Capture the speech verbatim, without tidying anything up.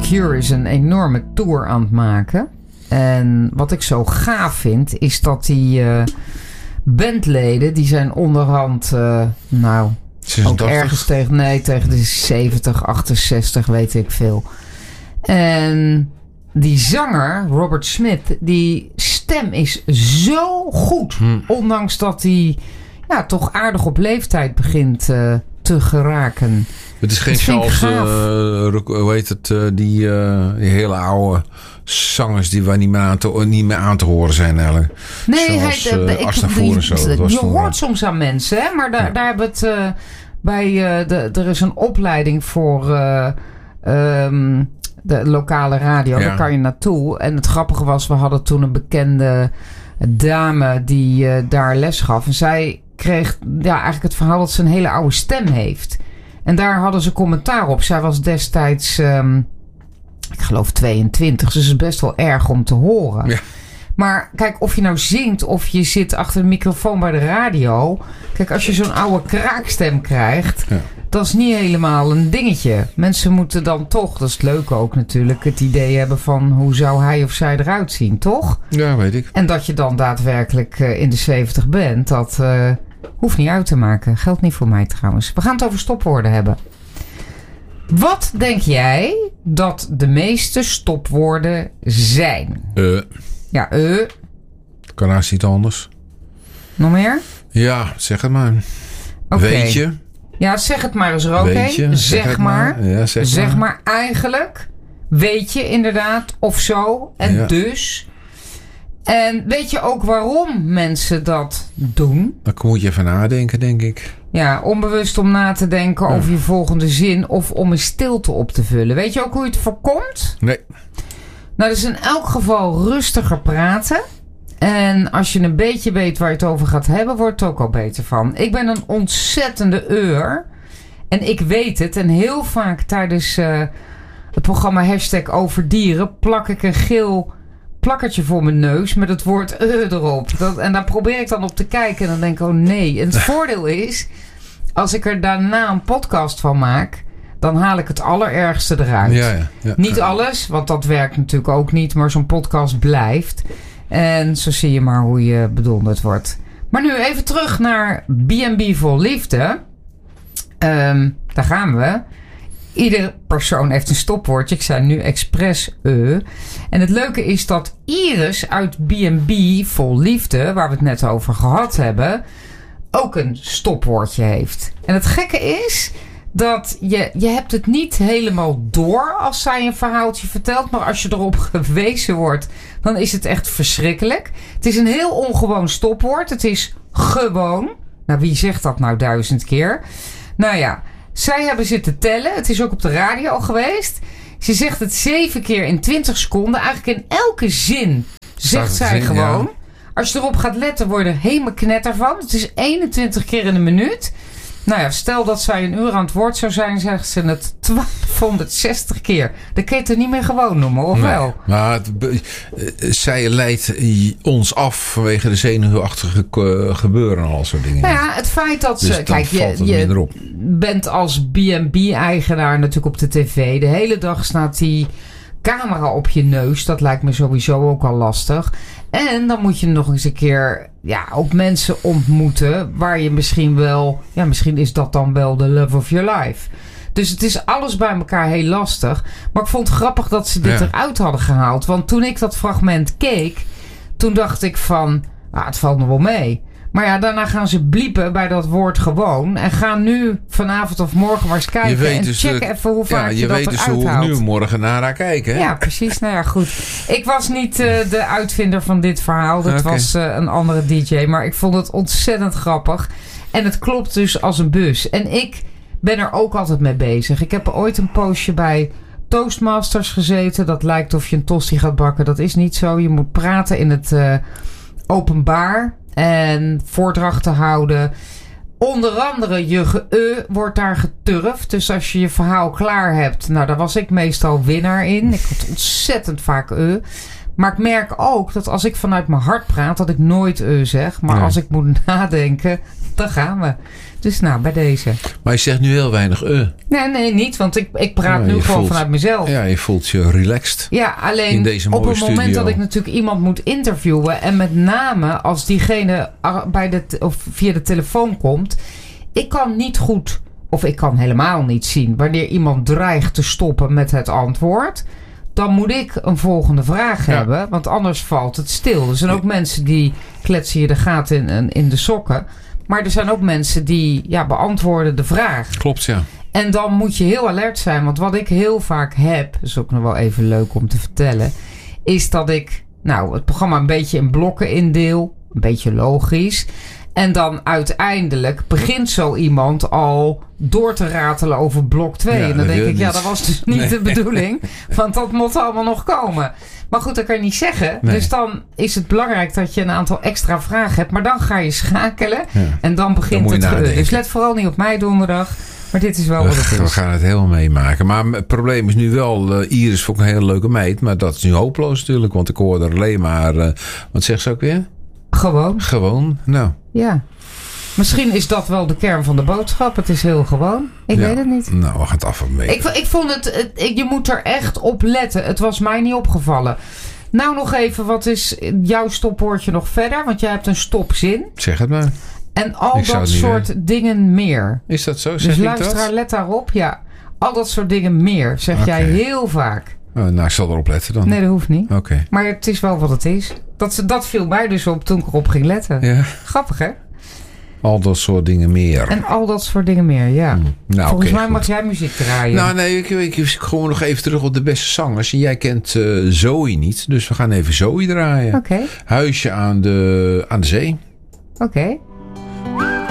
Cure is een enorme tour aan het maken. En wat ik zo gaaf vind, is dat die uh, bandleden, die zijn onderhand, uh, nou, zesentachtig ook ergens tegen, nee, tegen de zeventig, achtenzestig, weet ik veel. En die zanger, Robert Smith, die stem is zo goed. Hm. Ondanks dat hij ja, toch aardig op leeftijd begint uh, te geraken. Het is geen Charles, uh, hoe heet het, uh, die, uh, die hele oude zangers die wij niet meer aan te, niet meer aan te horen zijn eigenlijk. Nee, Zoals, hij, uh, uh, Aznavour en zo. Je, was je hoort uh, soms aan mensen, hè? Maar daar, ja. daar hebben we het uh, bij, uh, de, er is een opleiding voor uh, um, de lokale radio. Ja. Daar kan je naartoe. En het grappige was, we hadden toen een bekende dame die uh, daar les gaf. En zij kreeg ja, eigenlijk het verhaal dat ze een hele oude stem heeft. En daar hadden ze commentaar op. Zij was destijds, um, ik geloof tweeëntwintig. Dus het is best wel erg om te horen. Ja. Maar kijk, of je nou zingt of je zit achter de microfoon bij de radio. Kijk, als je zo'n oude kraakstem krijgt, ja. dat is niet helemaal een dingetje. Mensen moeten dan toch, dat is het leuke ook natuurlijk, het idee hebben van hoe zou hij of zij eruit zien, toch? Ja, weet ik. En dat je dan daadwerkelijk uh, in de zeventig bent, dat uh, hoeft niet uit te maken. Geldt niet voor mij trouwens. We gaan het over stopwoorden hebben. Wat denk jij dat de meeste stopwoorden zijn? Uh. Ja, eh. Uh. Kan haast niet anders. Nog meer? Ja, zeg het maar. Okay. Weet je? Ja, zeg het maar eens er ook een. Zeg, zeg maar. maar. Ja, zeg, zeg maar. maar eigenlijk. Weet je inderdaad. Of zo. En ja. dus. En weet je ook waarom mensen dat doen? Dan moet je even nadenken, denk ik. Ja, onbewust om na te denken ja. over je volgende zin. Of om een stilte op te vullen. Weet je ook hoe je het voorkomt? Nee. Nou, dus in elk geval rustiger praten. En als je een beetje weet waar je het over gaat hebben, wordt het ook al beter van. Ik ben een ontzettende eur. En ik weet het. En heel vaak tijdens uh, het programma Hashtag Over Dieren plak ik een geel plakkertje voor mijn neus met het woord uh erop. Dat, en daar probeer ik dan op te kijken. En dan denk ik, oh nee. En het voordeel is, als ik er daarna een podcast van maak, dan haal ik het allerergste eruit. Ja, ja, ja. Niet alles, want dat werkt natuurlijk ook niet. Maar zo'n podcast blijft. En zo zie je maar hoe je bedonderd wordt. Maar nu even terug naar B en B Vol Liefde. Um, daar gaan we. Iedere persoon heeft een stopwoordje. Ik zei nu expres e. En het leuke is dat Iris uit B en B Vol Liefde, waar we het net over gehad hebben, ook een stopwoordje heeft. En het gekke is dat je, je hebt het niet helemaal door als zij een verhaaltje vertelt. Maar als je erop gewezen wordt, dan is het echt verschrikkelijk. Het is een heel ongewoon stopwoord. Het is gewoon. Nou, wie zegt dat nou duizend keer? Nou ja, zij hebben zitten tellen. Het is ook op de radio geweest. Ze zegt het zeven keer in twintig seconden. Eigenlijk in elke zin zegt zij zin, gewoon. Ja. Als je erop gaat letten, word je er helemaal knetter van. Het is eenentwintig keer in een minuut. Nou ja, stel dat zij een uur aan het woord zou zijn, zegt ze het tweehonderdzestig keer. Dan kun je het er niet meer gewoon noemen, of nee, wel? Maar het, uh, zij leidt ons af vanwege de zenuwachtige uh, gebeuren en al soort dingen. Nou ja, het feit dat dus ze... Kijk, je, je bent als B en B-eigenaar natuurlijk op de tv. De hele dag staat die camera op je neus. Dat lijkt me sowieso ook al lastig. En dan moet je nog eens een keer ja, ook mensen ontmoeten waar je misschien wel... Ja, misschien is dat dan wel de love of your life. Dus het is alles bij elkaar heel lastig. Maar ik vond het grappig dat ze dit ja. eruit hadden gehaald. Want toen ik dat fragment keek, toen dacht ik van, ah, het valt me wel mee. Maar ja, daarna gaan ze bliepen bij dat woord gewoon. En gaan nu vanavond of morgen maar eens kijken. En dus checken even hoe vaak ja, je, je dat eruit haalt. Je weet dus hoe ik nu morgen naar haar kijken. Hè? Ja, precies. Nou ja, goed. Ik was niet uh, de uitvinder van dit verhaal. Dat okay. was uh, een andere D J. Maar ik vond het ontzettend grappig. En het klopt dus als een bus. En ik ben er ook altijd mee bezig. Ik heb ooit een poosje bij Toastmasters gezeten. Dat lijkt of je een tosti gaat bakken. Dat is niet zo. Je moet praten in het uh, openbaar. En voordrachten houden. Onder andere je ge wordt daar geturfd. Dus als je je verhaal klaar hebt. Nou, daar was ik meestal winnaar in. Ik had ontzettend vaak e. Maar ik merk ook dat als ik vanuit mijn hart praat, dat ik nooit uh zeg. Maar nee. als ik moet nadenken, dan gaan we. Dus nou, bij deze. Maar je zegt nu heel weinig uh. Nee, nee, niet. Want ik, ik praat ja, nu gewoon voelt, vanuit mezelf. Ja, je voelt je relaxed. Ja, alleen in deze op mooie het moment studio. dat ik natuurlijk iemand moet interviewen. En met name als diegene bij de, of via de telefoon komt. Ik kan niet goed, of ik kan helemaal niet zien wanneer iemand dreigt te stoppen met het antwoord. Dan moet ik een volgende vraag ja. hebben. Want anders valt het stil. Er zijn ook mensen die kletsen je de gaten in, in de sokken. Maar er zijn ook mensen die ja, beantwoorden de vraag. Klopt, ja. En dan moet je heel alert zijn. Want wat ik heel vaak heb, dat is ook nog wel even leuk om te vertellen, is dat ik nou, het programma een beetje in blokken indeel. Een beetje logisch. En dan uiteindelijk begint zo iemand al door te ratelen over blok twee. Ja, en dan denk ik, niet. ja, dat was dus niet nee. de bedoeling. Want dat moet allemaal nog komen. Maar goed, dat kan je niet zeggen. Nee. Dus dan is het belangrijk dat je een aantal extra vragen hebt. Maar dan ga je schakelen. Ja. En dan begint dan het geur. Dus let vooral niet op mij donderdag. Maar dit is wel we, wat het is. We gaan het helemaal meemaken. Maar het probleem is nu wel... Uh, Iris vond ik een hele leuke meid. Maar dat is nu hopeloos natuurlijk. Want ik hoorde er alleen maar... Uh, wat zegt ze ook weer? Gewoon. Gewoon, nou. Ja. Misschien is dat wel de kern van de boodschap. Het is heel gewoon. Ik ja, weet het niet. Nou, we gaan het af mee. Ik, ik vond het, het... Je moet er echt op letten. Het was mij niet opgevallen. Nou nog even, wat is jouw stopwoordje nog verder? Want jij hebt een stopzin. Zeg het maar. En al dat soort weten. dingen meer. Is dat zo? Zeg dus ik luisteraar, dat? let daarop. Ja. Al dat soort dingen meer. Zeg okay. jij heel vaak. Oh, nou, ik zal erop letten dan. Nee, dat hoeft niet. Oké. Okay. Maar het is wel wat het is. Dat, dat viel mij dus op toen ik erop ging letten. Ja. Grappig, hè? Al dat soort dingen meer. En al dat soort dingen meer, ja. Hmm. Nou, Volgens okay, mij mag goed. jij muziek draaien. Nou, nee, ik, ik, ik gewoon nog even terug op de beste zangers. En jij kent uh, Zoe niet, dus we gaan even Zoe draaien. Oké. Okay. Huisje aan de, aan de zee. Oké. Okay.